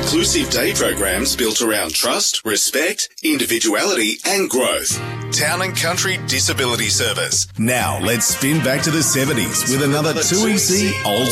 inclusive day programs built around trust, respect, individuality and growth. Town and Country Disability Service. Now let's spin back to the 70s with another 2EC Old